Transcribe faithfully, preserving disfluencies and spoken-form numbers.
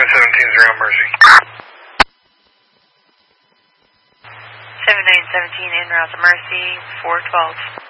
seven seventeen is around Mercy. seven nine seventeen en route to Mercy, four twelve.